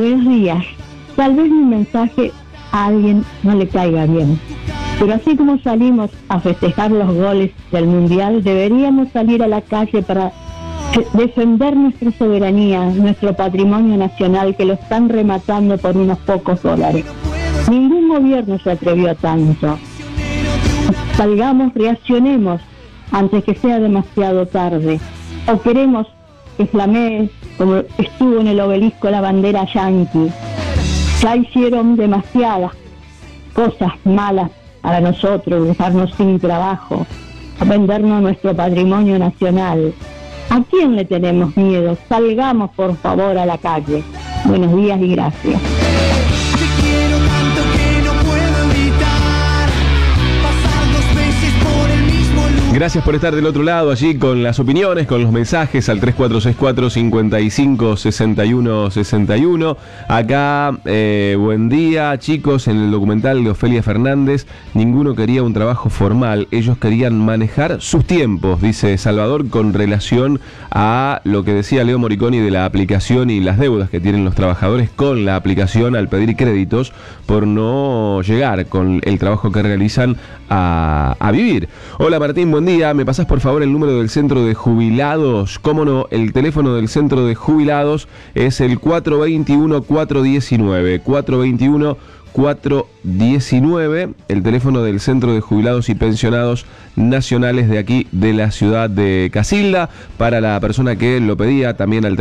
Buenos días. Tal vez mi mensaje a alguien no le caiga bien, pero así como salimos a festejar los goles del Mundial, deberíamos salir a la calle para defender nuestra soberanía, nuestro patrimonio nacional, que lo están rematando por unos pocos dólares. Ningún gobierno se atrevió a tanto. Salgamos, reaccionemos antes que sea demasiado tarde. O queremos que flamee, como estuvo en el obelisco, la bandera yanqui. Ya hicieron demasiadas cosas malas para nosotros, dejarnos sin trabajo, vendernos nuestro patrimonio nacional. ¿A quién le tenemos miedo? Salgamos, por favor, a la calle. Buenos días y gracias. Gracias por estar del otro lado allí con las opiniones, con los mensajes al 3464-556161. Acá, buen día, chicos. En el documental de Ofelia Fernández, ninguno quería un trabajo formal. Ellos querían manejar sus tiempos, dice Salvador, con relación a lo que decía Leo Moriconi de la aplicación y las deudas que tienen los trabajadores con la aplicación al pedir créditos por no llegar con el trabajo que realizan a vivir. Hola Martín, buen día. ¿Me pasás por favor el número del centro de jubilados? ¿Cómo no? El teléfono del centro de jubilados es el 421-419. 421-419, el teléfono del Centro de Jubilados y Pensionados Nacionales de aquí, de la ciudad de Casilda. Para la persona que lo pedía, también al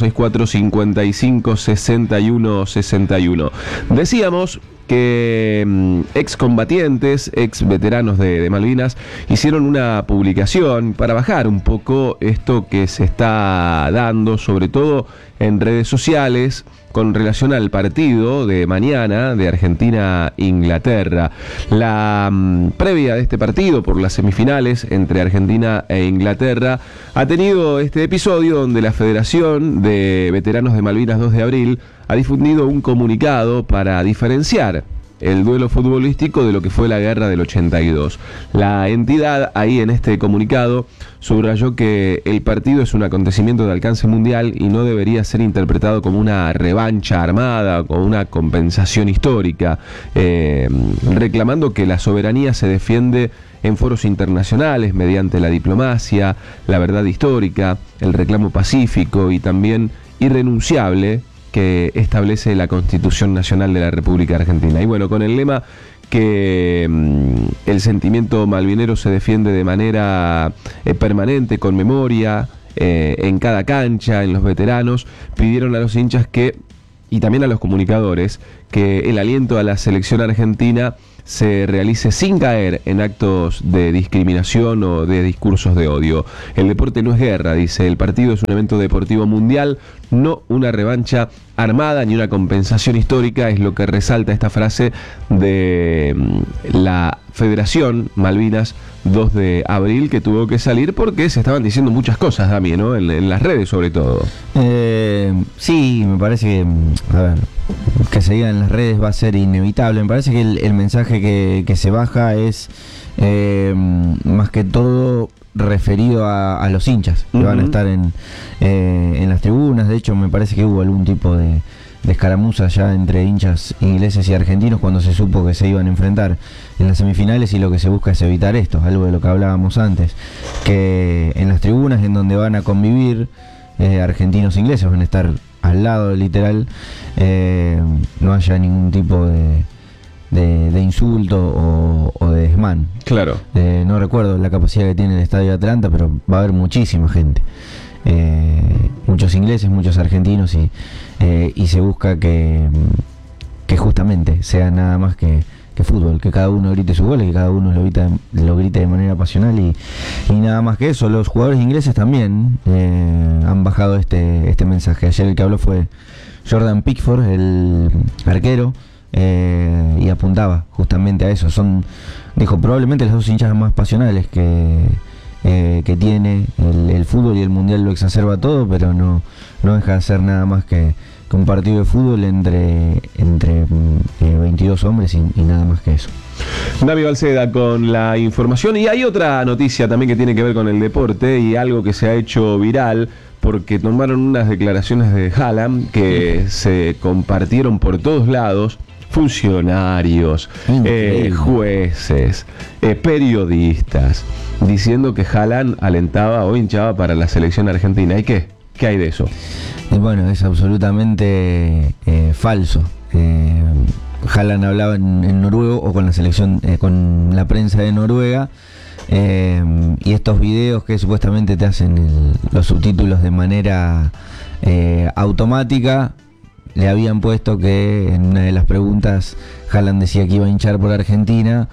3464-556161. Decíamos que excombatientes, ex veteranos de Malvinas, hicieron una publicación para bajar un poco esto que se está dando, sobre todo en redes sociales, con relación al partido de mañana de Argentina-Inglaterra. La previa de este partido por las semifinales entre Argentina e Inglaterra ha tenido este episodio donde la Federación de Veteranos de Malvinas 2 de abril ha difundido un comunicado para diferenciar el duelo futbolístico de lo que fue la guerra del 82. La entidad ahí en este comunicado subrayó que el partido es un acontecimiento de alcance mundial y no debería ser interpretado como una revancha armada o como una compensación histórica, reclamando que la soberanía se defiende en foros internacionales mediante la diplomacia, la verdad histórica, el reclamo pacífico y también irrenunciable que establece la Constitución Nacional de la República Argentina. Y bueno, con el lema que el sentimiento malvinero se defiende de manera permanente, con memoria, en cada cancha, en los veteranos, pidieron a los hinchas y también a los comunicadores, que el aliento a la selección argentina se realice sin caer en actos de discriminación o de discursos de odio. El deporte no es guerra, dice. El partido es un evento deportivo mundial, no una revancha armada ni una compensación histórica, es lo que resalta esta frase de la Federación Malvinas 2 de abril, que tuvo que salir porque se estaban diciendo muchas cosas, Dami, ¿no? En las redes sobre todo. Sí, me parece que, a ver, que se diga en las redes va a ser inevitable. Me parece que el mensaje que se baja es más que todo referido a los hinchas que van a estar en las tribunas. De hecho, me parece que hubo algún tipo de escaramuza ya entre hinchas ingleses y argentinos cuando se supo que se iban a enfrentar en las semifinales, y lo que se busca es evitar esto, algo de lo que hablábamos antes, que en las tribunas en donde van a convivir argentinos e ingleses, van a estar al lado literal, no haya ningún tipo de insulto o de desmán. Claro. No recuerdo la capacidad que tiene el Estadio de Atlanta, pero va a haber muchísima gente. Muchos ingleses, muchos argentinos, y se busca que justamente sea nada más que fútbol, que cada uno grite sus goles, que cada uno lo grite de manera pasional, y nada más que eso. Los jugadores ingleses también han bajado este mensaje. Ayer el que habló fue Jordan Pickford, el arquero, y apuntaba justamente a eso. Dijo, probablemente las dos hinchas más pasionales que tiene el fútbol, y el mundial lo exacerba todo, pero no deja de ser nada más que un partido de fútbol entre 22 hombres y nada más que eso. Dami Balceda con la información. Y hay otra noticia también que tiene que ver con el deporte y algo que se ha hecho viral porque tomaron unas declaraciones de Haaland que se compartieron por todos lados. Funcionarios, jueces, periodistas, diciendo que Haaland alentaba o hinchaba para la selección argentina. ¿Y qué? ¿Qué hay de eso? Bueno, es absolutamente falso. Haaland hablaba en noruego o con la selección, con la prensa de Noruega, y estos videos que supuestamente te hacen los subtítulos de manera automática, le habían puesto que en una de las preguntas Haaland decía que iba a hinchar por Argentina,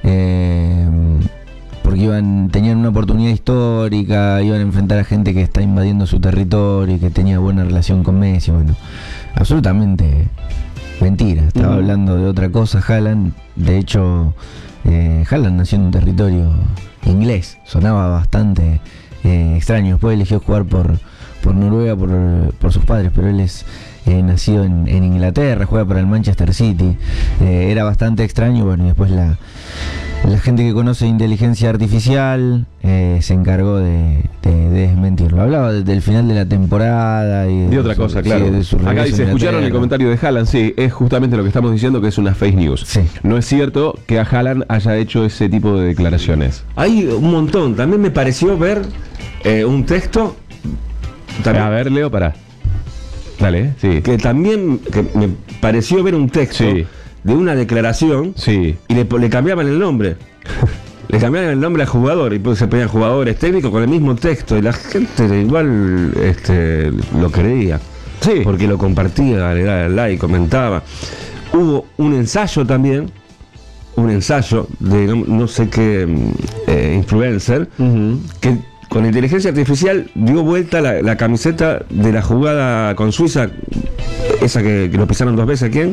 porque tenían una oportunidad histórica, iban a enfrentar a gente que está invadiendo su territorio y que tenía buena relación con Messi. Bueno, absolutamente mentira. Estaba hablando de otra cosa Haaland. De hecho, Haaland nació en un territorio inglés, sonaba bastante extraño. Después eligió jugar por Noruega por sus padres, pero él es nacido en Inglaterra, juega para el Manchester City. Era bastante extraño. Bueno, y después la gente que conoce inteligencia artificial se encargó de desmentirlo. Hablaba del final de la temporada y de otra cosa, claro. Acá dice, ¿escucharon el comentario de Haaland? Sí, es justamente lo que estamos diciendo, que es una fake news. Sí. No es cierto que a Haaland haya hecho ese tipo de declaraciones. Hay un montón. También me pareció ver un texto. A ver, Leo, pará. Dale, sí. Que me pareció ver un texto de una declaración, y le cambiaban el nombre. Le cambiaban el nombre al jugador, y pues se ponían jugadores técnicos con el mismo texto, y la gente igual lo creía. Sí. Porque lo compartía, le daba like, comentaba. Hubo un ensayo también, de no sé qué influencer, que con inteligencia artificial dio vuelta la camiseta de la jugada con Suiza, esa que lo pisaron 2 veces. ¿A quién?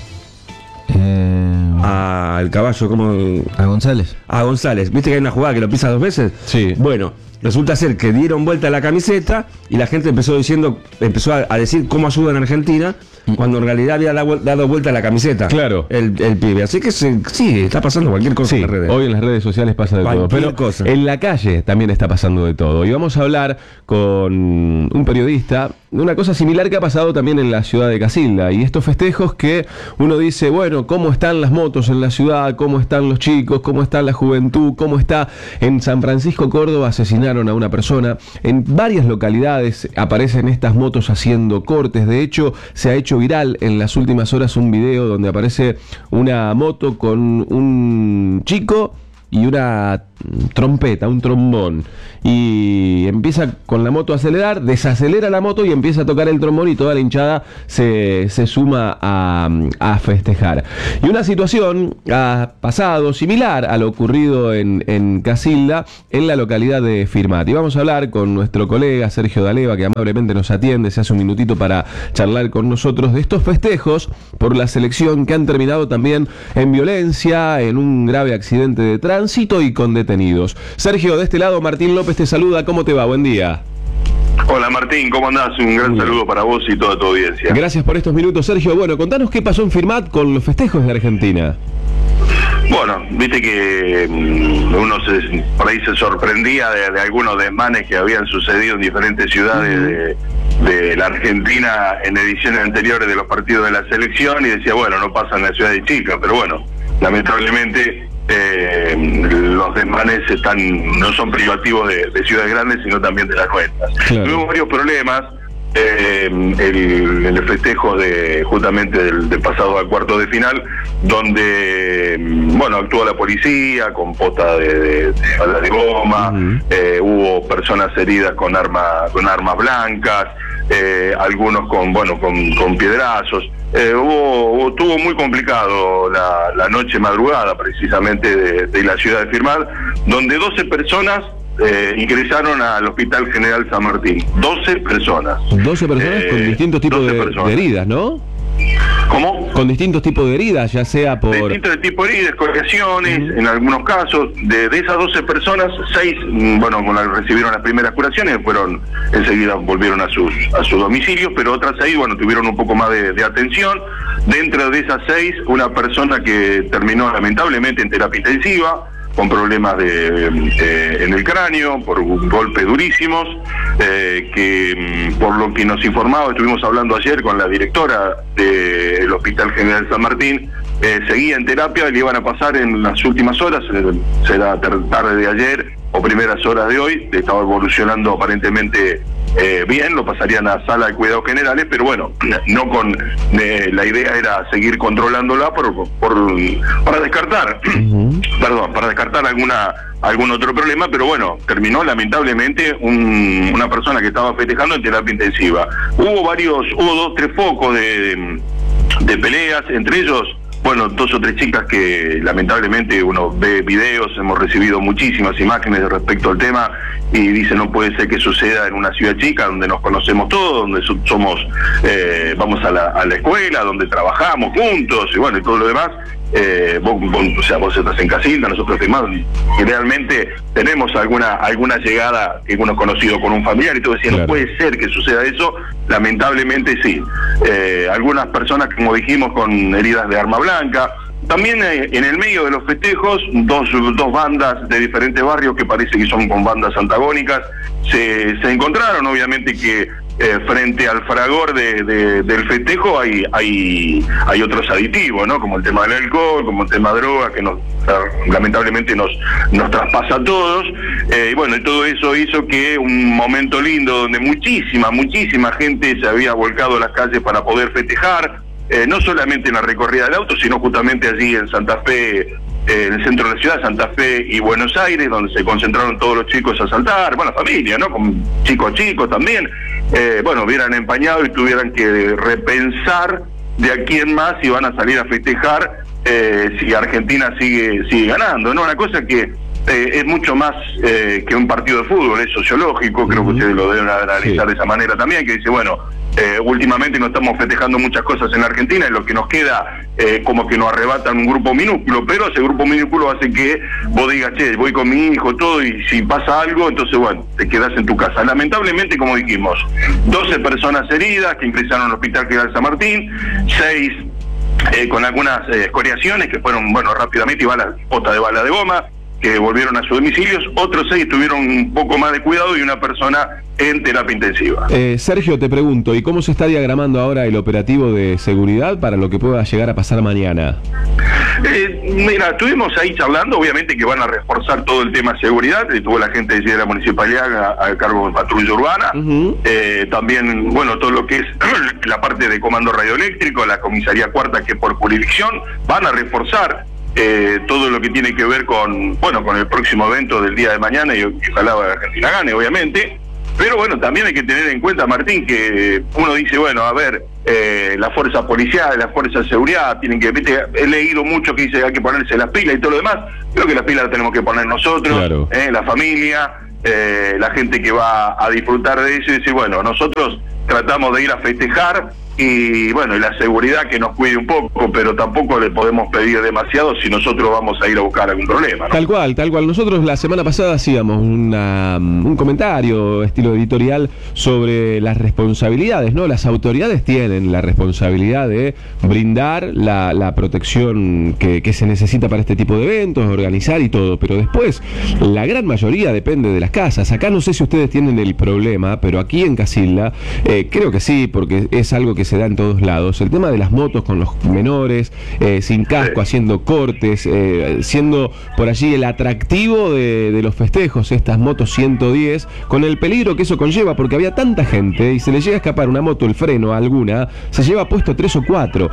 Al caballo, ¿cómo? A González. A González. ¿Viste que hay una jugada que lo pisa 2 veces? Sí. Bueno, resulta ser que dieron vuelta la camiseta y la gente empezó a decir cómo ayudan a Argentina, cuando en realidad había dado vuelta la camiseta. Claro. El pibe. Así que sí, está pasando cualquier cosa en las redes. Hoy en las redes sociales pasa de todo. Pero en la calle también está pasando de todo. Y vamos a hablar con un periodista de una cosa similar que ha pasado también en la ciudad de Casilda. Y estos festejos que uno dice, bueno, ¿cómo están las motos en la ciudad? ¿Cómo están los chicos? ¿Cómo está la juventud? ¿Cómo está? En San Francisco, Córdoba, asesinaron a una persona. En varias localidades aparecen estas motos haciendo cortes. De hecho, se ha hecho viral en las últimas horas un video donde aparece una moto con un chico y una trompeta, un trombón, y empieza con la moto a acelerar, desacelera la moto y empieza a tocar el trombón, y toda la hinchada se suma a festejar. Y una situación ha pasado similar a lo ocurrido en Casilda, en la localidad de Firmat. Y vamos a hablar con nuestro colega Sergio D'Aleva, que amablemente nos atiende, se hace un minutito para charlar con nosotros de estos festejos por la selección que han terminado también en violencia, en un grave accidente de tránsito y con detenidos. Sergio, de este lado, Martín López te saluda. ¿Cómo te va? Buen día. Hola Martín, ¿cómo andás? Un gran saludo para vos y toda tu audiencia. Gracias por estos minutos, Sergio. Bueno, contanos qué pasó en Firmat con los festejos de Argentina. Bueno, viste que uno por ahí se sorprendía de algunos desmanes que habían sucedido en diferentes ciudades de la Argentina en ediciones anteriores de los partidos de la selección, y decía, bueno, no pasa en la ciudad de Chica, pero bueno, lamentablemente los desmanes no son privativos de ciudades grandes, sino también de las nuestras. Claro. Tuvimos varios problemas. El festejo justamente del pasado al cuarto de final, donde actuó la policía con pota de bala de goma, hubo personas heridas con armas blancas, algunos con piedrazos. Estuvo muy complicado la noche madrugada precisamente de la ciudad de Firmat, donde 12 personas ingresaron al Hospital General San Martín. 12 personas. 12 personas con distintos tipos de heridas, ¿no? ¿Cómo? Con distintos tipos de heridas, ya sea por... Distintos tipos de heridas, curaciones, en algunos casos. De esas 12 personas, 6, recibieron las primeras curaciones, enseguida volvieron a sus domicilios, pero otras 6, tuvieron un poco más de atención. Dentro de esas 6, una persona que terminó lamentablemente en terapia intensiva, problemas en el cráneo, por golpes durísimos, que por lo que nos informaba, estuvimos hablando ayer con la directora del Hospital General San Martín, seguía en terapia y le iban a pasar en las últimas horas, será tarde de ayer o primeras horas de hoy, estaba evolucionando aparentemente bien, lo pasarían a sala de cuidados generales, pero bueno, no con la idea era seguir controlándola para descartar, para descartar algún otro problema, pero bueno, terminó lamentablemente una persona que estaba festejando en terapia intensiva. Hubo 2, 3 focos de peleas, entre ellos, bueno, 2 o 3 chicas que lamentablemente uno ve videos, hemos recibido muchísimas imágenes respecto al tema y dice no puede ser que suceda en una ciudad chica donde nos conocemos todos, donde somos, vamos a la escuela, donde trabajamos juntos y bueno, y todo lo demás. Vos estás en Casilda, nosotros firmamos y realmente tenemos alguna llegada que hemos conocido con un familiar y todo decía, no puede ser que suceda eso, lamentablemente sí. Algunas personas, como dijimos, con heridas de arma blanca. También en el medio de los festejos, dos bandas de diferentes barrios que parece que son con bandas antagónicas, se encontraron, obviamente que frente al fragor del festejo hay otros aditivos, ¿no? Como el tema del alcohol, como el tema de droga, que lamentablemente nos traspasa a todos, y bueno, y todo eso hizo que un momento lindo donde muchísima gente se había volcado a las calles para poder festejar, no solamente en la recorrida del auto, sino justamente allí en Santa Fe, en el centro de la ciudad, Santa Fe y Buenos Aires, donde se concentraron todos los chicos a saltar, bueno, familia, ¿no? Con chicos también, bueno, hubieran empañado y tuvieran que repensar de a quién más iban a salir a festejar si Argentina sigue ganando, ¿no? Una cosa que es mucho más que un partido de fútbol, es sociológico, creo que ustedes lo deben analizar de esa manera también, que dice, bueno, últimamente no estamos festejando muchas cosas en la Argentina, y lo que nos queda como que nos arrebatan un grupo minúsculo, pero ese grupo minúsculo hace que vos digas, che, voy con mi hijo, todo, y si pasa algo, entonces bueno, te quedás en tu casa. Lamentablemente, como dijimos, 12 personas heridas que ingresaron al Hospital General San Martín, 6 con algunas escoriaciones que fueron, bueno, rápidamente, y bota de bala de goma, que volvieron a sus domicilios, otros 6 tuvieron un poco más de cuidado y una persona en terapia intensiva. Sergio, te pregunto, ¿y cómo se está diagramando ahora el operativo de seguridad para lo que pueda llegar a pasar mañana? Mira, estuvimos ahí charlando, obviamente que van a reforzar todo el tema de seguridad, tuvo la gente de la municipalidad a cargo de patrulla urbana, también, bueno, todo lo que es la parte de comando radioeléctrico, la comisaría cuarta, que por jurisdicción van a reforzar todo lo que tiene que ver con el próximo evento del día de mañana, y ojalá Argentina gane, obviamente. Pero bueno, también hay que tener en cuenta, Martín, que uno dice, bueno, a ver, la fuerza policial, la fuerza de seguridad, tienen que, he leído mucho que dice que hay que ponerse las pilas y todo lo demás. Creo que las pilas las tenemos que poner nosotros, claro. La familia, la gente que va a disfrutar de eso, y decir, bueno, nosotros tratamos de ir a festejar, y bueno, y la seguridad que nos cuide un poco, pero tampoco le podemos pedir demasiado si nosotros vamos a ir a buscar algún problema, ¿no? Tal cual. Nosotros la semana pasada hacíamos un comentario estilo editorial sobre las responsabilidades, ¿no? Las autoridades tienen la responsabilidad de brindar la protección que se necesita para este tipo de eventos, organizar y todo, pero después la gran mayoría depende de las casas. Acá no sé si ustedes tienen el problema, pero aquí en Casilda creo que sí, porque es algo que se da en todos lados. El tema de las motos con los menores, sin casco, haciendo cortes, siendo por allí el atractivo de los festejos, estas motos 110, con el peligro que eso conlleva, porque había tanta gente y se le llega a escapar una moto, el freno a alguna, se lleva puesto 3 o 4.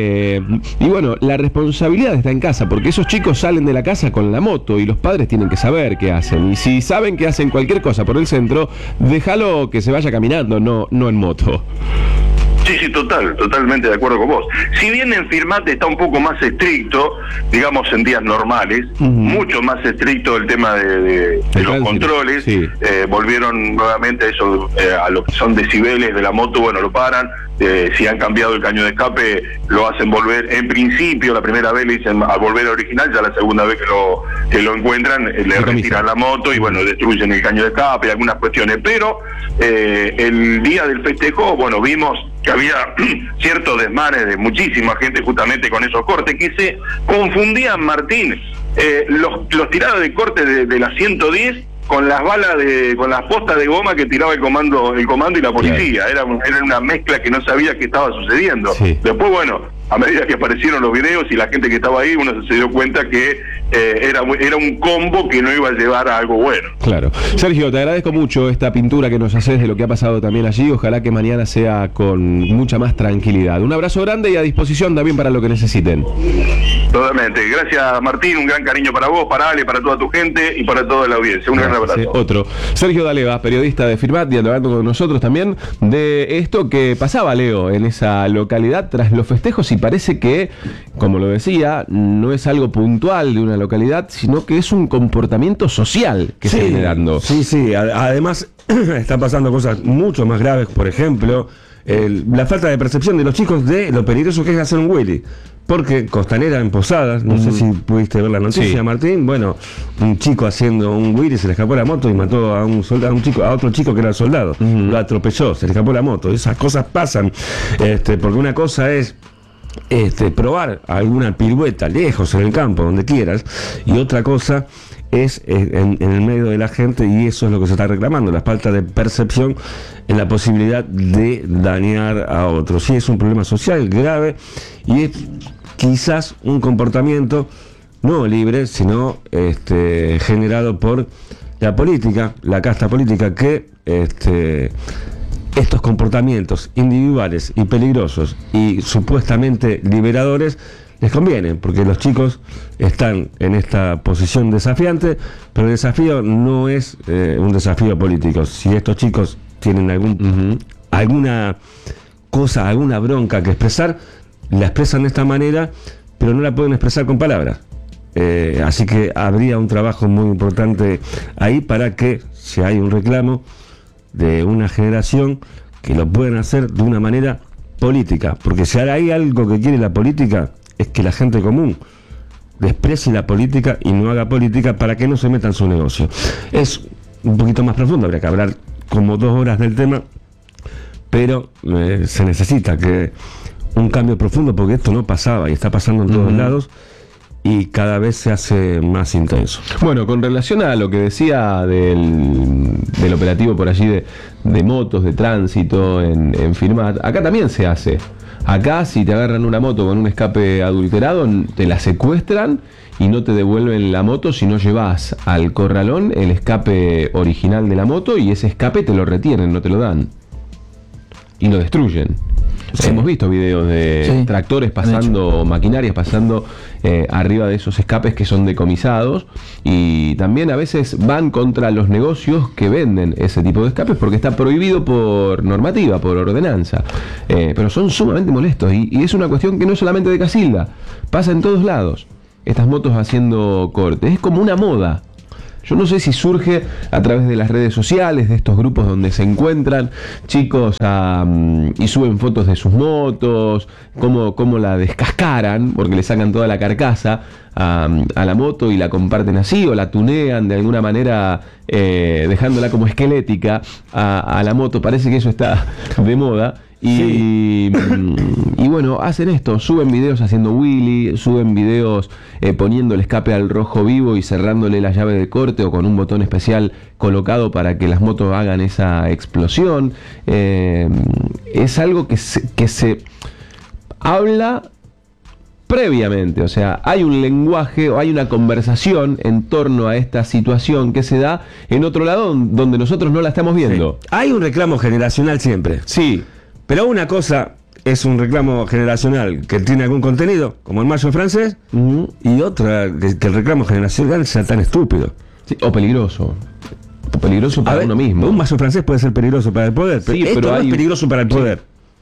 Y bueno, la responsabilidad está en casa, porque esos chicos salen de la casa con la moto y los padres tienen que saber qué hacen. Y si saben que hacen cualquier cosa por el centro, déjalo que se vaya caminando, no en moto. Sí, totalmente de acuerdo con vos. Si bien en Firmate está un poco más estricto, digamos en días normales, mucho más estricto el tema de los controles, volvieron nuevamente a lo que son decibeles de la moto, bueno, lo paran, si han cambiado el caño de escape, lo hacen volver, en principio, la primera vez le dicen a volver al original, ya la segunda vez que lo encuentran, le retiran la moto y bueno, destruyen el caño de escape, algunas cuestiones, pero el día del festejo, bueno, vimos que había ciertos desmanes de muchísima gente justamente con esos cortes, que se confundían, Martín, los tirados de corte de la 110 con las balas con las postas de goma que tiraba el comando y la policía. Era una mezcla que no sabía qué estaba sucediendo. Sí. Después, bueno, a medida que aparecieron los videos y la gente que estaba ahí, uno se dio cuenta que era un combo que no iba a llevar a algo bueno. Claro. Sergio, te agradezco mucho esta pintura que nos haces de lo que ha pasado también allí. Ojalá que mañana sea con mucha más tranquilidad. Un abrazo grande y a disposición también para lo que necesiten. Totalmente. Gracias, Martín. Un gran cariño para vos, para Ale, para toda tu gente y para toda la audiencia. Un gran abrazo. Otro. Sergio D'Aleva, periodista de Firmat, dialogando con nosotros también de esto que pasaba, Leo, en esa localidad tras los festejos, y parece que, como lo decía, no es algo puntual de una localidad, sino que es un comportamiento social que se viene dando. Sí. Además, están pasando cosas mucho más graves, por ejemplo, la falta de percepción de los chicos de lo peligroso que es hacer un wheelie. Porque Costanera en Posadas, no sé si pudiste ver la noticia, Martín, bueno, un chico haciendo un wheelie, se le escapó la moto y mató a a otro chico que era soldado, lo atropelló, se le escapó la moto. Esas cosas pasan, porque una cosa es probar alguna pirueta lejos en el campo, donde quieras, y otra cosa es en el medio de la gente, y eso es lo que se está reclamando, la falta de percepción en la posibilidad de dañar a otros. Sí, es un problema social grave y es quizás un comportamiento no libre, sino generado por la política, la casta política, que estos comportamientos individuales y peligrosos y supuestamente liberadores les convienen, porque los chicos están en esta posición desafiante, pero el desafío no es un desafío político. Si estos chicos tienen alguna cosa, alguna bronca que expresar, la expresan de esta manera, pero no la pueden expresar con palabras. Así que habría un trabajo muy importante ahí para que, si hay un reclamo de una generación, que lo puedan hacer de una manera política, porque si hay algo que quiere la política, es que la gente común desprecie la política y no haga política para que no se meta en su negocio. Es un poquito más profundo, habría que hablar como 2 horas del tema, pero se necesita que un cambio profundo, porque esto no pasaba y está pasando en todos lados, y cada vez se hace más intenso. Bueno, con relación a lo que decía del operativo por allí de motos, de tránsito en Firmat, acá también se hace. Acá, si te agarran una moto con un escape adulterado, te la secuestran y no te devuelven la moto si no llevas al corralón el escape original de la moto, y ese escape te lo retienen, no te lo dan. Y lo destruyen. Sí. Hemos visto videos de tractores pasando, maquinarias pasando arriba de esos escapes que son decomisados, y también a veces van contra los negocios que venden ese tipo de escapes, porque está prohibido por normativa, por ordenanza, pero son sumamente molestos, y es una cuestión que no es solamente de Casilda, pasa en todos lados, estas motos haciendo cortes, es como una moda. Yo no sé si surge a través de las redes sociales, de estos grupos donde se encuentran chicos y suben fotos de sus motos, cómo la descascaran, porque le sacan toda la carcasa a la moto y la comparten así, o la tunean de alguna manera, dejándola como esquelética a la moto. Parece que eso está de moda. Y bueno, hacen esto, suben videos haciendo wheelie, suben videos poniendo el escape al rojo vivo y cerrándole la llave de corte, o con un botón especial colocado para que las motos hagan esa explosión. Es algo que se habla previamente, o sea, hay un lenguaje o hay una conversación en torno a esta situación que se da en otro lado donde nosotros no la estamos viendo. Sí. Hay un reclamo generacional siempre. Sí. Pero una cosa es un reclamo generacional que tiene algún contenido, como el mayo francés, y otra, que el reclamo generacional sea tan estúpido. Sí, o peligroso. O peligroso para uno mismo. Un mayo francés puede ser peligroso para el poder, pero esto no es peligroso para el poder.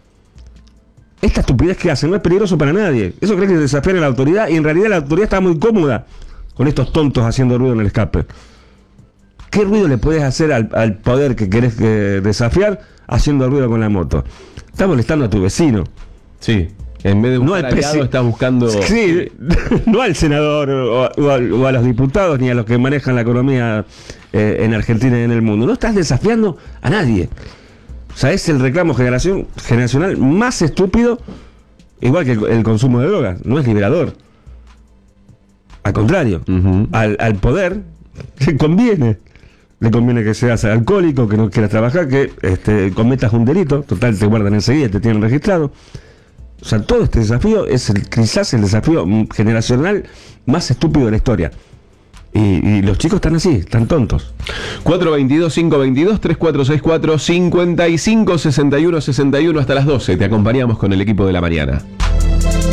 Esta estupidez que hacen no es peligroso para nadie. Eso cree que desafian a la autoridad, y en realidad la autoridad está muy cómoda con estos tontos haciendo ruido en el escape. ¿Qué ruido le puedes hacer al poder que querés desafiar haciendo ruido con la moto? Está molestando a tu vecino. Sí. En vez de buscar aliado, está buscando... Sí, no al senador o a los diputados, ni a los que manejan la economía en Argentina y en el mundo. No estás desafiando a nadie. O sea, es el reclamo generacional más estúpido, igual que el consumo de drogas. No es liberador. Al contrario, al poder le conviene que seas alcohólico, que no quieras trabajar, que cometas un delito, total te guardan enseguida, te tienen registrado. O sea, todo este desafío es quizás el desafío generacional más estúpido de la historia. Y los chicos están así, están tontos. 422-522-3464-5561-61 hasta las 12. Te acompañamos con el equipo de la mañana.